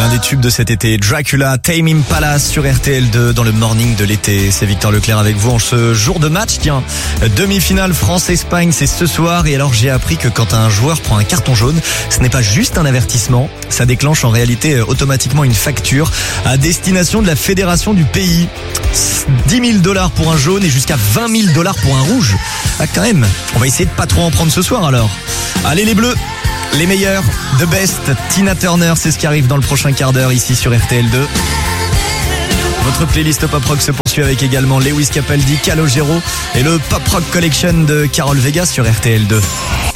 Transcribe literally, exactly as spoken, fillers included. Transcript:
L'un des tubes de cet été, Dracula, Tame Impala sur R T L deux dans le morning de l'été. C'est Victor Leclerc avec vous en ce jour de match. Tiens, demi-finale France-Espagne, c'est ce soir. Et alors j'ai appris que quand un joueur prend un carton jaune, ce n'est pas juste un avertissement. Ça déclenche en réalité automatiquement une facture à destination de la fédération du pays. dix mille dollars pour un jaune et jusqu'à vingt mille dollars pour un rouge. Ah quand même, on va essayer de pas trop en prendre ce soir alors. Allez les bleus, les meilleurs, the best, Tina Turner, c'est ce qui arrive dans le prochain quart d'heure ici sur R T L deux. Votre playlist pop rock se poursuit avec également Lewis Capaldi, Calogero et le Pop Rock Collection de Carol Vega sur R T L deux.